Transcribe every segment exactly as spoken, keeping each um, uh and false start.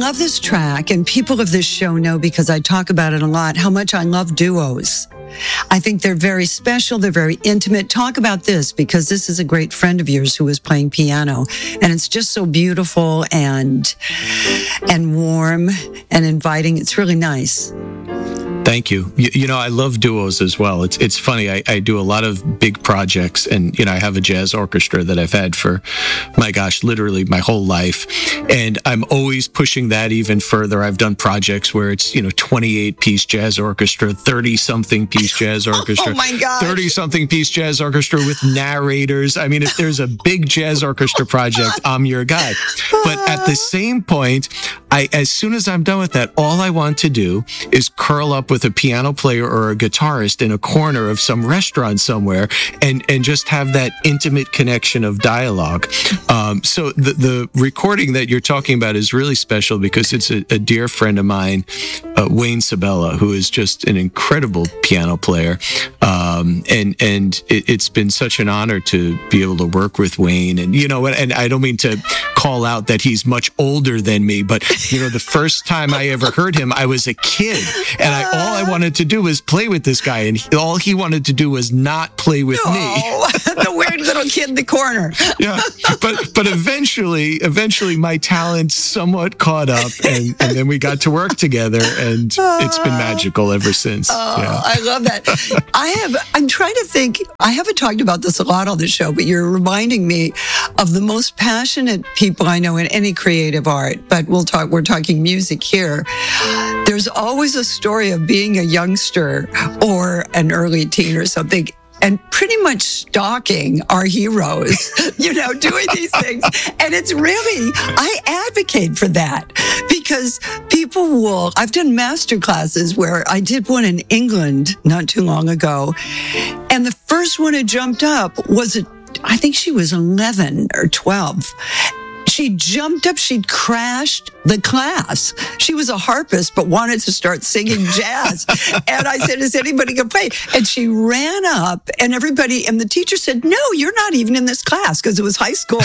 love this track, and people of this show know because I talk about it a lot, how much I love duos. I think they're very special. They're very intimate. Talk about this, because this is a great friend of yours who was playing piano, and it's just so beautiful and and warm and inviting. It's really nice. Thank you. you. You know, I love duos as well. It's it's funny. I, I do a lot of big projects, and, you know, I have a jazz orchestra that I've had for, my gosh, literally my whole life. And I'm always pushing that even further. I've done projects where it's, you know, twenty-eight piece jazz orchestra, thirty something piece jazz orchestra, oh my gosh. thirty something piece jazz orchestra with narrators. I mean, if there's a big jazz orchestra project, I'm your guy. But at the same point, I, as soon as I'm done with that, all I want to do is curl up with a piano player or a guitarist in a corner of some restaurant somewhere and, and just have that intimate connection of dialogue. Um, so the, the recording that you're talking about is really special because it's a, a dear friend of mine, uh, Wayne Sabella, who is just an incredible piano player. Um, and and it, it's been such an honor to be able to work with Wayne. And, you know, and I don't mean to call out that he's much older than me, but, you know, the first time I ever heard him, I was a kid, and I all I wanted to do was play with this guy, and he, all he wanted to do was not play with oh, me. The weird little kid in the corner. Yeah, but but eventually, eventually, my talent somewhat caught up, and, and then we got to work together, and it's been magical ever since. Oh, yeah. I love that. I have. I'm trying to think. I haven't talked about this a lot on the show, but you're reminding me of the most passionate people I know in any creative art. But we'll talk. We're talking music here. There's always a story of being a youngster or an early teen or something, and pretty much stalking our heroes, you know, doing these things. And it's really, I advocate for that because people will, I've done master classes where I did one in England not too long ago. And the first one that jumped up was, a, I think she was eleven or twelve. She jumped up, she'd crashed the class. She was a harpist, but wanted to start singing jazz. And I said, is anybody going to play? And she ran up, and everybody, and the teacher said, no, you're not even in this class, because it was high school.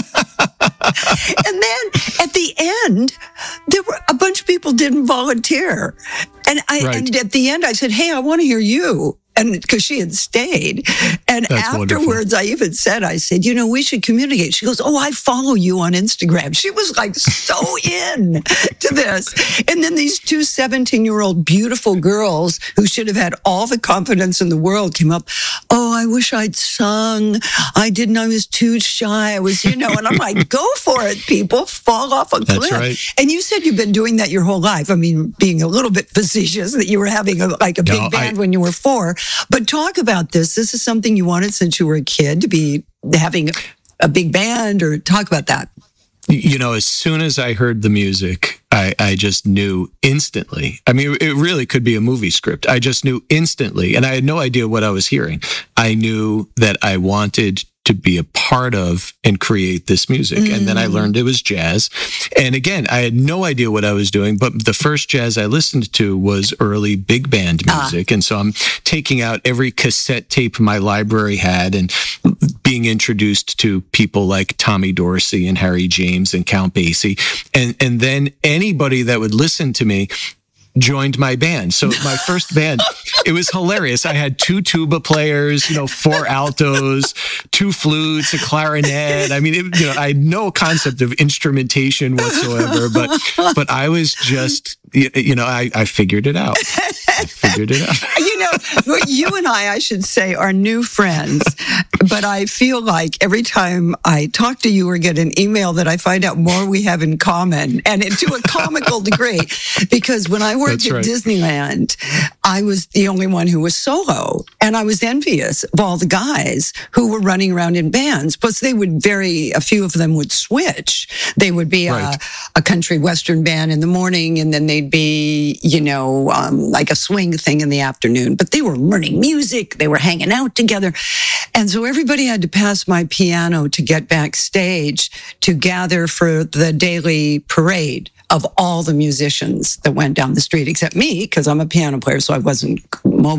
And then at the end, there were a bunch of people didn't volunteer. And I, right. and at the end, I said, hey, I want to hear you. And because she had stayed. And That's afterwards, wonderful. I even said, I said, you know, we should communicate. She goes, oh, I follow you on Instagram. She was like so in to this. And then these two seventeen-year-old beautiful girls who should have had all the confidence in the world came up. Oh, I wish I'd sung. I didn't. I was too shy. I was, you know, and I'm like, go for it, people. Fall off a cliff. That's right. And you said you've been doing that your whole life. I mean, being a little bit facetious that you were having a, like a big no, band I, when you were four. But talk about this. This is something you wanted since you were a kid, to be having a big band, or talk about that. You know, as soon as I heard the music, I, I just knew instantly. I mean, it really could be a movie script. I just knew instantly, and I had no idea what I was hearing. I knew that I wanted to be a part of and create this music. Mm. And then I learned it was jazz. And again, I had no idea what I was doing, but the first jazz I listened to was early big band music. Ah. And so I'm taking out every cassette tape my library had and being introduced to people like Tommy Dorsey and Harry James and Count Basie. And, and then anybody that would listen to me joined my band. So my first band, it was hilarious. I had two tuba players, you know, four altos, two flutes, a clarinet. I mean, it, you know, I had no concept of instrumentation whatsoever, but but I was just, you know, I, I figured it out. I figured it out. You know, you and I, I should say, are new friends, but I feel like every time I talk to you or get an email that I find out more we have in common, and to a comical degree, because when I worked That's at right. Disneyland, I was the only one who was solo, and I was envious of all the guys who were running around in bands. Plus, they would vary, a few of them would switch. They would be right. a, a country western band in the morning, and then they'd be, you know, um, like a swing thing in the afternoon. But they were learning music, they were hanging out together. And so everybody had to pass my piano to get backstage to gather for the daily parade of all the musicians that went down the street, except me, because I'm a piano player, so I wasn't mobile.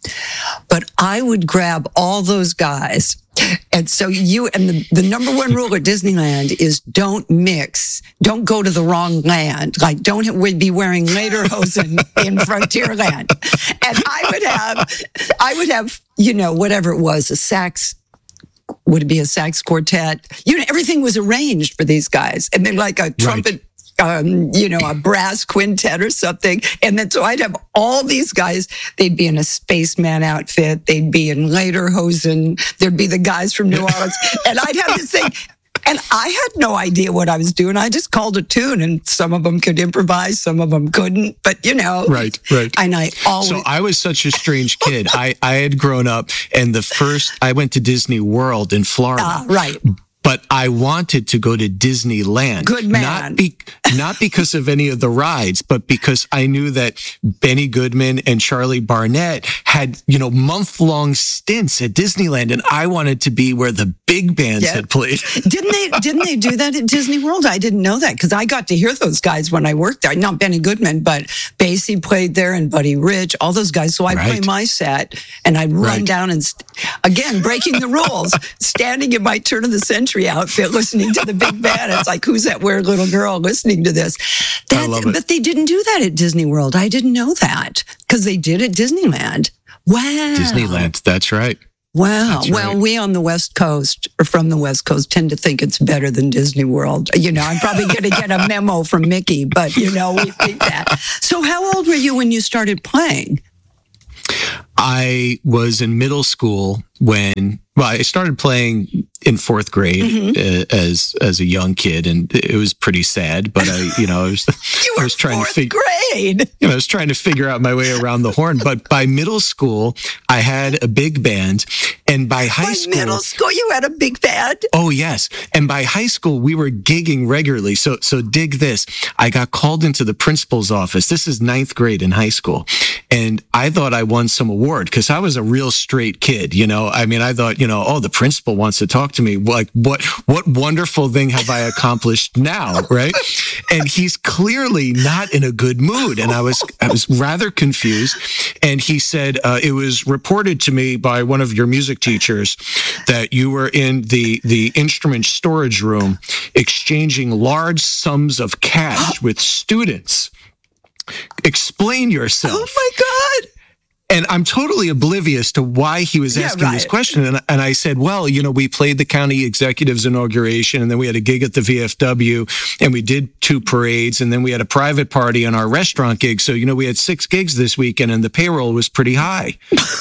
But I would grab all those guys. And so you, and the, the number one rule at Disneyland is don't mix, don't go to the wrong land. Like don't we'd be wearing lederhosen in Frontierland. And I would have, I would have, you know, whatever it was, a sax, would it be a sax quartet? You know, everything was arranged for these guys. And then like a trumpet, right. Um, you know, a brass quintet or something. And then so I'd have all these guys, they'd be in a spaceman outfit, they'd be in lederhosen, there'd be the guys from New Orleans, and I'd have this thing. And I had no idea what I was doing. I just called a tune, and some of them could improvise, some of them couldn't. But you know, right, right. And I always. So I was such a strange kid. I I had grown up, and the first I went to Disney World in Florida. Uh, right. But I wanted to go to Disneyland. Good man. Not, be, not because of any of the rides, but because I knew that Benny Goodman and Charlie Barnett had, you know, month-long stints at Disneyland, and I wanted to be where the big bands yeah. had played. Didn't they? Didn't they do that at Disney World? I didn't know that because I got to hear those guys when I worked there. Not Benny Goodman, but Basie played there, and Buddy Rich, all those guys. So I'd right. play my set, and I'd run right. down and st- again breaking the rules, standing in my turn of the century outfit listening to the big band. It's like, who's that weird little girl listening to this? That's, I love it. But they didn't do that at Disney World. I didn't know that because they did at Disneyland. Wow. Disneyland. That's right. Wow. That's well, right. we on the West Coast or from the West Coast tend to think it's better than Disney World. You know, I'm probably going to get a memo from Mickey, but you know, we think that. So how old were you when you started playing? I was in middle school when, well, I started playing in fourth grade mm-hmm. uh, as as a young kid, and it was pretty sad. But I, you know, I was, you were I was trying fourth to figure, grade. You know, I was trying to figure out my way around the horn. But by middle school, I had a big band, and by high by school, middle school, you had a big band. Oh yes, and by high school, we were gigging regularly. So so dig this, I got called into the principal's office. This is ninth grade in high school, and I thought I won some award because I was a real straight kid. You know, I mean, I thought, you know, oh, the principal wants to talk to me. Like, what what wonderful thing have I accomplished now, right? And he's clearly not in a good mood, and I was I was rather confused. And he said, uh, it was reported to me by one of your music teachers that you were in the the instrument storage room exchanging large sums of cash with students. Explain yourself. Oh my God. And I'm totally oblivious to why he was asking yeah, right. this question. And, and I said, well, you know, we played the county executive's inauguration, and then we had a gig at the V F W, and we did two parades, and then we had a private party on our restaurant gig. So, you know, we had six gigs this weekend, and the payroll was pretty high.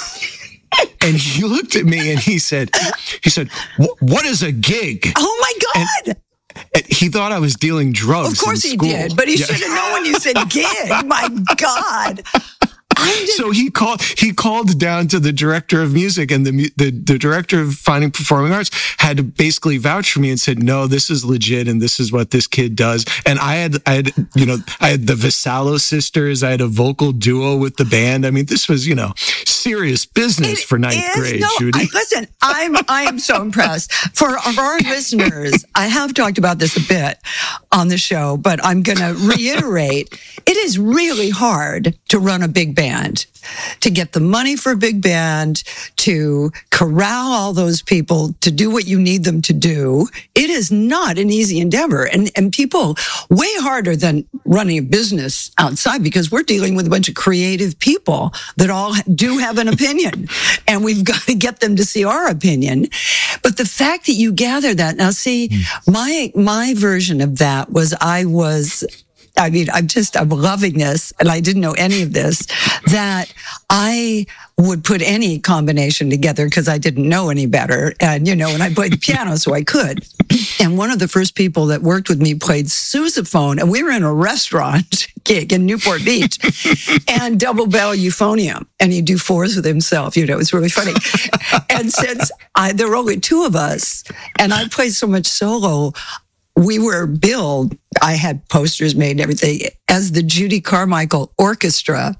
And he looked at me and he said, he said, what is a gig? Oh my God. And, And he thought I was dealing drugs. Of course in he school. did, but he yeah. should have known when you said gig. My God. Just... So he called. He called down to the director of music, and the, the the director of Fine and Performing Arts had to basically vouch for me and said, "No, this is legit, and this is what this kid does." And I had, I had, you know, I had the Vassallo sisters. I had a vocal duo with the band. I mean, this was, you know, serious business it for ninth is, grade. No, Judy, I, listen, I'm I am so impressed. For our, our listeners, I have talked about this a bit on the show, but I'm going to reiterate: it is really hard to run a big band, to get the money for a big band, to corral all those people to do what you need them to do. It is not an easy endeavor. And, and people way harder than running a business outside, because we're dealing with a bunch of creative people that all do have an opinion, and we've got to get them to see our opinion. But the fact that you gather that, now see, my, my version of that was I was, I mean, I'm just, I'm loving this, and I didn't know any of this, that I would put any combination together because I didn't know any better. And, you know, and I played piano, so I could. And one of the first people that worked with me played sousaphone, and we were in a restaurant gig in Newport Beach, and double bell euphonium, and he'd do fours with himself. You know, it was really funny. And since I, there were only two of us, and I played so much solo, we were billed, I had posters made and everything, as the Judy Carmichael Orchestra.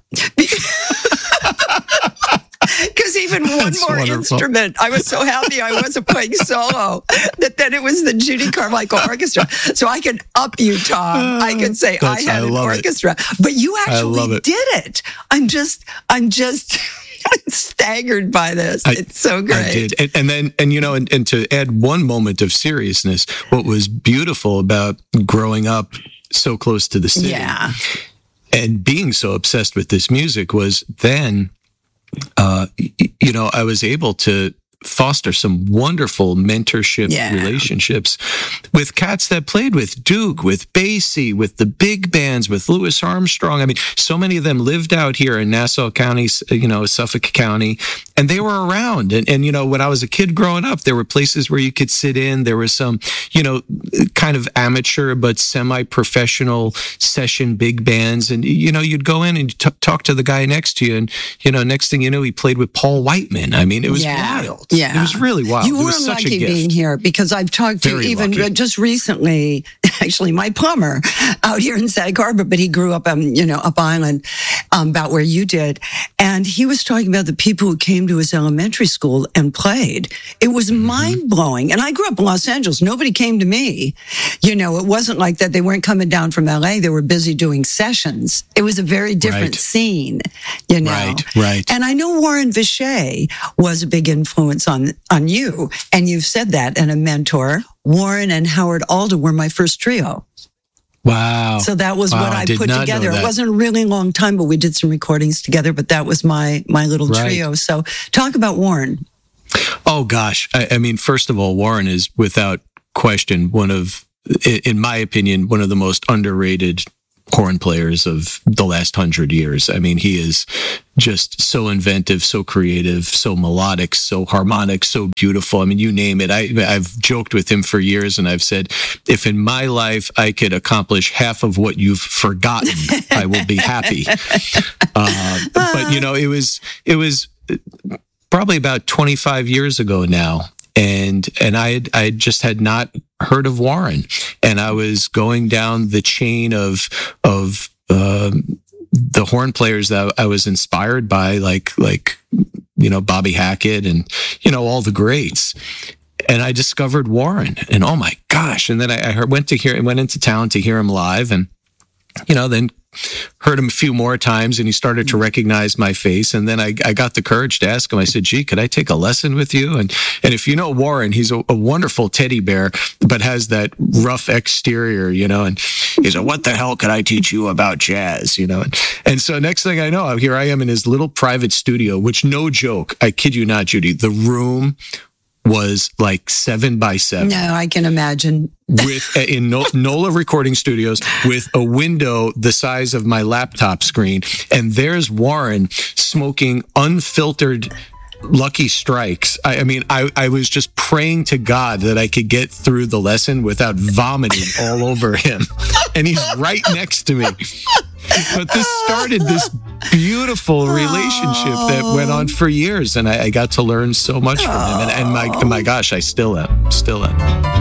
Because even one That's more wonderful. instrument, I was so happy I wasn't playing solo, that then it was the Judy Carmichael Orchestra. So I can up you, Tom. I can say I That's, had I an orchestra. It. But you actually it. did it. I'm just, I'm just... staggered by this. I, it's so great. I did. And, and then, and you know, and, and to add one moment of seriousness, what was beautiful about growing up so close to the city Yeah. and being so obsessed with this music was then, uh, you know, I was able to foster some wonderful mentorship Yeah. relationships with cats that played with Duke, with Basie, with the big bands, with Louis Armstrong. I mean, so many of them lived out here in Nassau County, you know, Suffolk County, and they were around. And, and, you know, when I was a kid growing up, there were places where you could sit in. There was some, you know, kind of amateur but semi-professional session big bands. And, you know, you'd go in and t- talk to the guy next to you. And, you know, next thing you know, he played with Paul Whiteman. I mean, it was Yeah. wild. Yeah. It was really wild. You it were was such a lucky gift. being here because I've talked to Very even lucky. just recently, actually, my plumber out here in Sag Harbor, but he grew up, um, you know, up island, um, about where you did. And he was talking about the people who came to his elementary school and played. It was Mm-hmm. mind blowing. And I grew up in Los Angeles. Nobody came to me. You know, it wasn't like that. They weren't coming down from L A. They were busy doing sessions. It was a very different Right. scene, you know. Right, right. And I know Warren Vichet was a big influence on, on you. And you've said that, and a mentor. Warren and Howard Alder were my first trio. Wow. So that was Wow, what I I did put not know together. It that. wasn't a really long time, but we did some recordings together. But that was my my little Right. trio. So talk about Warren. Oh gosh. I, I mean, first of all, Warren is without question one of, i- in my opinion, one of the most underrated horn players of the last hundred years. I mean, he is just so inventive, so creative, so melodic, so harmonic, so beautiful. I mean, you name it. I, I've joked with him for years and I've said, if in my life I could accomplish half of what you've forgotten, I will be happy. Uh, but you know, it was, it was, probably about twenty-five years ago now. And, and I had, I just had not heard of Warren, and I was going down the chain of, of, um, the horn players that I was inspired by, like, like, you know, Bobby Hackett and, you know, all the greats. And I discovered Warren, and oh my gosh. And then I, I heard, went to hear, went into town to hear him live, and, you know, then heard him a few more times, and he started to recognize my face. And then I, I got the courage to ask him. I said, gee, could I take a lesson with you? And and if you know Warren, he's a, a wonderful teddy bear, but has that rough exterior, you know. And he said, what the hell could I teach you about jazz, you know? And, and so next thing I know, here I am in his little private studio, which, no joke, I kid you not, Judy, the room was like seven by seven. No, I can imagine. With in No- NOLA Recording Studios, with a window the size of my laptop screen, and there's Warren smoking unfiltered Lucky Strikes. I, I mean, I, I was just praying to God that I could get through the lesson without vomiting all over him, and he's right next to me. But this started this beautiful relationship that went on for years, and I, I got to learn so much from him. And, and my, my gosh, I still am, still am.